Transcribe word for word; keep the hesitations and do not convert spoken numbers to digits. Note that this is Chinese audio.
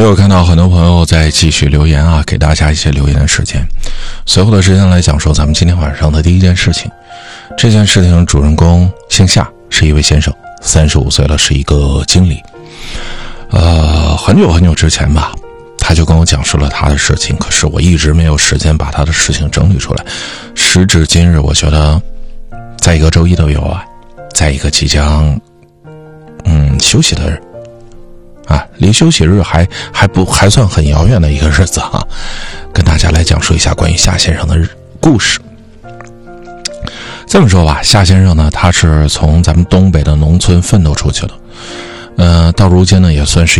有看到很多朋友在继续留言啊，给大家一些留言的时间。随后的时间来讲说咱们今天晚上的第一件事情。这件事情主人公姓夏，是一位先生，三十五岁了，是一个经理。呃，很久很久之前吧，他就跟我讲述了他的事情，可是我一直没有时间把他的事情整理出来。时至今日，我觉得在一个周一的夜晚，在一个即将嗯休息的日啊，离休息日还还不还算很遥远的一个日子啊，跟大家来讲述一下关于夏先生的故事。这么说吧，夏先生呢，他是从咱们东北的农村奋斗出去的，呃，到如今呢，也算是